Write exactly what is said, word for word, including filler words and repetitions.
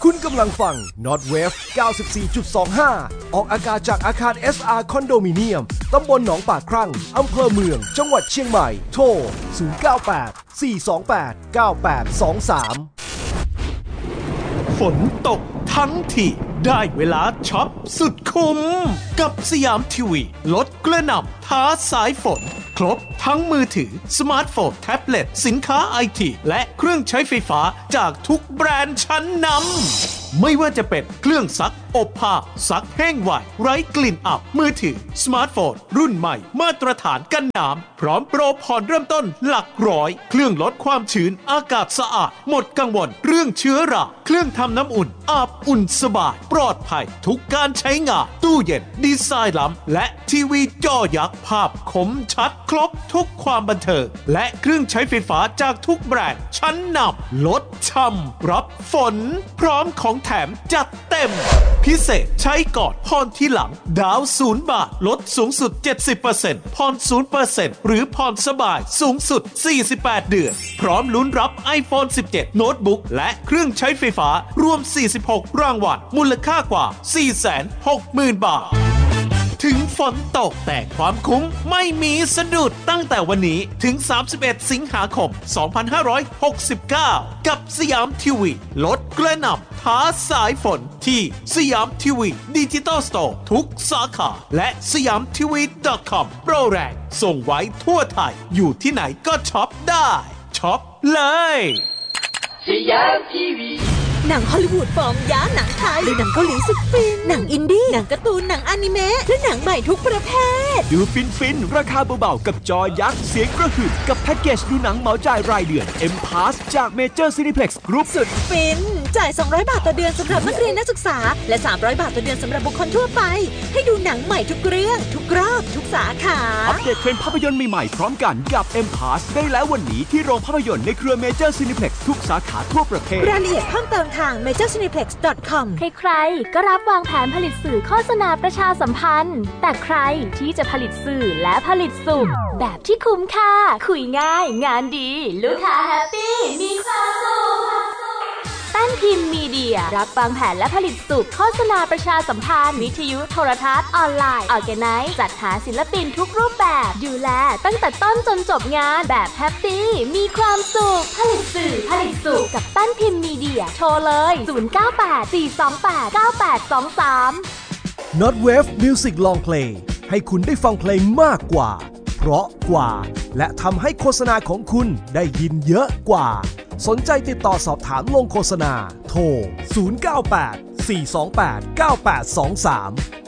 คุณกำลังฟัง Notwave เก้าสิบสี่จุดสองห้า ออกอากาศจากอาคาร เอส อาร์ คอนโดมิเนียมตำบลหนองปากครั่งอำเภอเมืองจังหวัดเชียงใหม่โทรศูนย์ เก้า แปด สี่ สอง แปด เก้า แปด สอง สามฝนตกทั้งทีได้เวลาช็อปสุดคุ้มกับสยามทีวีลดกระหน่ำท้าสายฝนครบทั้งมือถือสมาร์ทโฟนแท็บเล็ตสินค้าไอทีและเครื่องใช้ไฟฟ้าจากทุกแบรนด์ชั้นนำไม่ว่าจะเป็นเครื่องซักอบผ้าซักแห้งไวไร้กลิ่นอับมือถือสมาร์ทโฟนรุ่นใหม่มาตรฐานกันน้ำพร้อมโปรผ่อนเริ่มต้นหลักร้อยเครื่องลดความชื้นอากาศสะอาดหมดกังวลเรื่องเชื้อราเครื่องทำน้ำอุ่นอาบอุ่นสบายปลอดภัยทุกการใช้งานตู้เย็นดีไซน์ล้ำและทีวีจอยักษ์ภาพคมชัดครบทุกความบันเทิงและเครื่องใช้ไฟฟ้าจากทุกแบรนด์ชั้นนำลดช่ำรับฝนพร้อมของแถมจัดเต็มพิเศษใช้ก่อนผ่อนที่หลังดาวศูนย์บาทลดสูงสุด เจ็ดสิบเปอร์เซ็นต์ ผ่อน ศูนย์เปอร์เซ็นต์ หรือผ่อนสบายสูงสุด สี่สิบแปด เดือนพร้อมลุ้นรับ ไอโฟน สิบเจ็ด โน้ตบุ๊กและเครื่องใช้ไฟฟ้ารวม สี่สิบหก รางวัลมูลค่ากว่า สี่แสนหกหมื่น บาทถึงฝนตกแต่ความคุ้มไม่มีสะดุดตั้งแต่วันนี้ถึง สามสิบเอ็ด สิงหาคม สองพันห้าร้อยหกสิบเก้า กับสยามทีวีลดกระหน่ำท้าสายฝนที่สยามทีวีดิจิตอลสโตร์ทุกสาขาและสยามทีวี .com โปรแรงส่งไว้ทั่วไทยอยู่ที่ไหนก็ช็อปได้ช็อปเลยสยามทีวีหนังฮอลลีวูดฟอร์มยักษ์หนังไทยหรือหนังเกาหลีสุดฟินหนังอินดี้หนังการ์ตูนหนังอนิเมะและหนังใหม่ทุกประเภทดูฟินฟินราคาเบาๆกับจอยักษ์เสียงกระหึ่มกับแพ็กเกจดูหนังเหมาจ่ายรายเดือน เอ็ม พาส จาก Major Cineplex Group สุดฟินจ่ายสองร้อยบาทต่อเดือนสำหรับนักเรียนนักศึกษาและสามร้อยบาทต่อเดือนสำหรับบุคคลทั่วไปให้ดูหนังใหม่ทุกเรื่องทุกรอบทุกสาขาอัปเดตเทรนด์ภาพยนตร์ใหม่ๆพร้อมกันกับ เอ็ม พาส ได้แล้ววันนี้ที่โรงภาพยนตร์ในเครือ Major Cineplex ทุกสาขาทั่วประเทศรายละเอียดเพิ่มเติมทาง เมเจอร์ ซีนีเพล็กซ์ ดอท คอมใครๆก็รับวางแผนผลิตสื่อโฆษณาประชาสัมพันธ์แต่ใครที่จะผลิตสื่อและผลิตสุขแบบที่คุ้มค่าคุยง่ายงานดีลูกค้าแฮปปี้มีความสุขแป้นพิมพ์มีเดียรับวางแผนและผลิตสุขโฆษณาประชาสัมพันธ์วิทยุโทรทัศน์ออนไลน์ออร์แกไนซ์จัดหาศิลปินทุกรูปแบบดูแลตั้งแต่ต้นจนจบงานแบบแฮปปี้มีความสุขผลิตสื่อผลิตสุขกับแป้นพิมพ์มีเดียโทรเลยศูนย์ เก้า แปด สี่ สอง แปด เก้า แปด สอง สาม Notwave Music Long Play ให้คุณได้ฟังเพลงมากกว่าเพราะกว่าและทำให้โฆษณาของคุณได้ยินเยอะกว่าสนใจติดต่อสอบถามลงโฆษณาโทรศูนย์ เก้า แปด สี่ สอง แปด เก้า แปด สอง สาม